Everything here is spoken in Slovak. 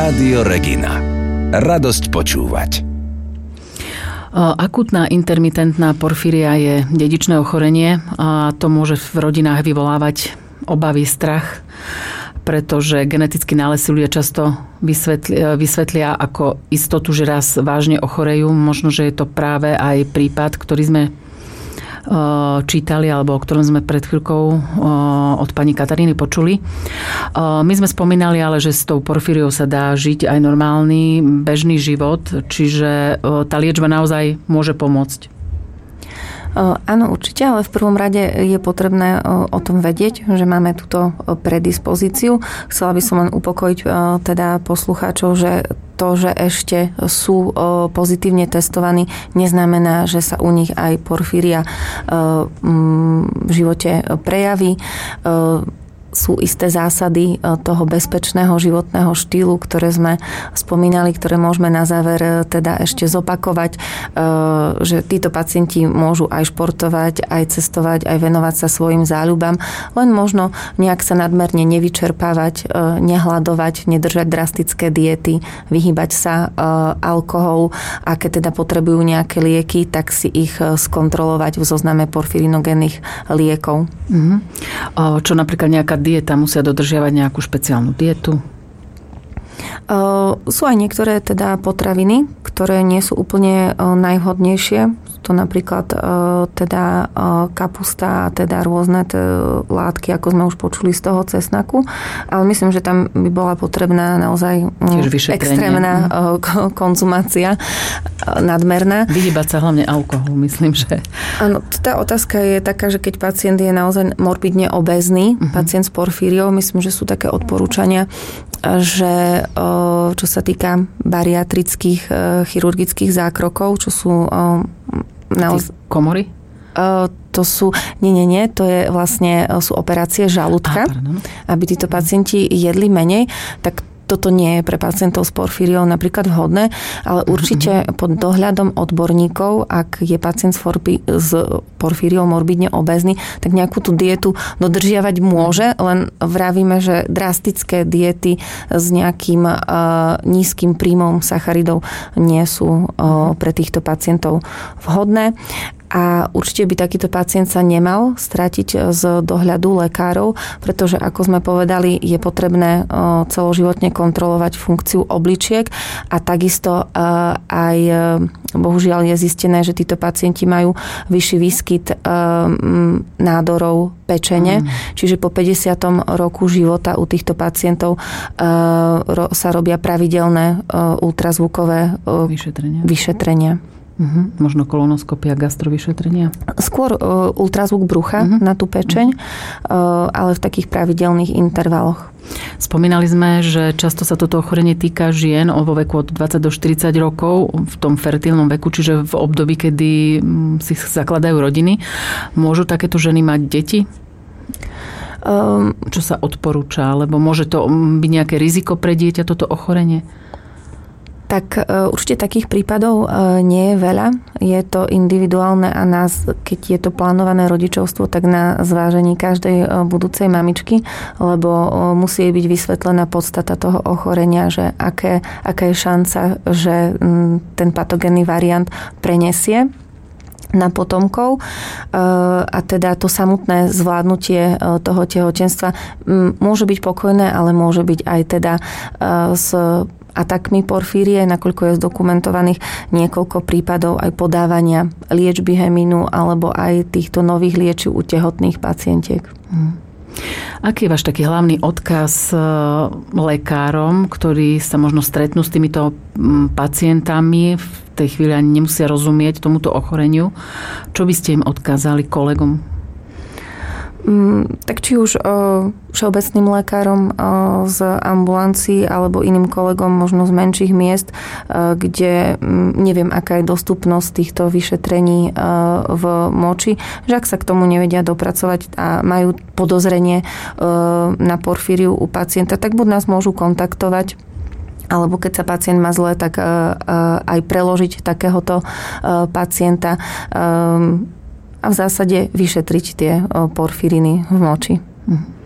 Rádio Regina. Radosť počúvať. Akútna intermitentná porfíria je dedičné ochorenie a to môže v rodinách vyvolávať obavy, strach, pretože genetický nález si ľudia často vysvetlia ako istotu, že raz vážne ochorejú. Možno, že je to práve aj prípad, ktorý sme čítali, alebo o ktorom sme pred chvíľkou od pani Kataríny počuli. My sme spomínali ale, že s tou porfíriou sa dá žiť aj normálny, bežný život, čiže tá liečba naozaj môže pomôcť. Áno, určite, ale v prvom rade je potrebné o tom vedieť, že máme túto predispozíciu. Chcela by som len upokojiť teda poslucháčov, že to, že ešte sú pozitívne testovaní, neznamená, že sa u nich aj porfíria v živote prejaví. Sú isté zásady toho bezpečného životného štýlu, ktoré sme spomínali, ktoré môžeme na záver teda ešte zopakovať, že títo pacienti môžu aj športovať, aj cestovať, aj venovať sa svojim záľubám, len možno nejak sa nadmerne nevyčerpávať, nehladovať, nedržať drastické diety, vyhýbať sa alkoholu a keď teda potrebujú nejaké lieky, tak si ich skontrolovať v zozname porfirinogénnych liekov. Čo napríklad nejaká dieta, musia dodržiavať nejakú špeciálnu dietu? Sú aj niektoré teda potraviny, ktoré nie sú úplne najvhodnejšie. To napríklad teda kapusta a teda rôzne látky, ako sme už počuli z toho cesnaku. Ale myslím, že tam by bola potrebná naozaj extrémna konzumácia, nadmerná. Vyhýbať sa hlavne alkoholu, myslím, že... Áno, tá otázka je taká, že keď pacient je naozaj morbidne obézny, pacient s porfíriou, myslím, že sú také odporúčania, že čo sa týka bariatrických chirurgických zákrokov, čo sú komory? To sú, nie, to je vlastne, sú operácie žalúdka, aby títo pacienti jedli menej, tak toto nie je pre pacientov s porfíriou napríklad vhodné, ale určite pod dohľadom odborníkov, ak je pacient s porfíriou morbidne obézny, tak nejakú tú dietu dodržiavať môže, len vravíme, že drastické diety s nejakým nízkym príjmom sacharidov nie sú pre týchto pacientov vhodné. A určite by takýto pacient sa nemal stratiť z dohľadu lekárov, pretože, ako sme povedali, je potrebné celoživotne kontrolovať funkciu obličiek a takisto aj, bohužiaľ je zistené, že títo pacienti majú vyšší výskyt nádorov pečene, čiže po 50. roku života u týchto pacientov sa robia pravidelné ultrazvukové vyšetrenia. Možno kolonoskopia, gastrovyšetrenia? Skôr ultrazvuk brucha na tú pečeň, ale v takých pravidelných intervaloch. Spomínali sme, že často sa toto ochorenie týka žien vo veku od 20 do 40 rokov, v tom fertilnom veku, čiže v období, kedy si zakladajú rodiny. Môžu takéto ženy mať deti? Čo sa odporúča? Lebo môže to byť nejaké riziko pre dieťa, toto ochorenie? Tak určite takých prípadov nie je veľa. Je to individuálne a keď je to plánované rodičovstvo, tak na zvážení každej budúcej mamičky, lebo musí byť vysvetlená podstata toho ochorenia, že aká je šanca, že ten patogénny variant prenesie na potomkov a teda to samotné zvládnutie toho tehotenstva môže byť pokojné, ale môže byť aj teda s atakmi porfírie, nakoľko je zdokumentovaných niekoľko prípadov aj podávania liečby hemínu alebo aj týchto nových liečiv u tehotných pacientiek. Aký je váš taký hlavný odkaz lekárom, ktorí sa možno stretnú s týmito pacientami, v tej chvíli ani nemusia rozumieť tomuto ochoreniu? Čo by ste im odkázali kolegom? Tak či už všeobecným lekárom z ambulancií alebo iným kolegom možno z menších miest, kde neviem, aká je dostupnosť týchto vyšetrení v moči, že ak sa k tomu nevedia dopracovať a majú podozrenie na porfíriu u pacienta, tak buď nás môžu kontaktovať, alebo keď sa pacient má zle, tak aj preložiť takéhoto pacienta a v zásade vyšetriť tie porfíriny v moči.